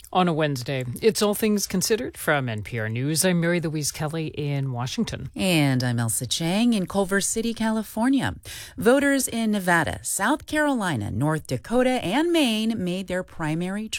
On a Wednesday, it's All Things Considered from NPR News. I'm Mary Louise Kelly in Washington. And I'm Elsa Chang in Culver City, California. Voters in Nevada, South Carolina, North Dakota, and Maine made their primary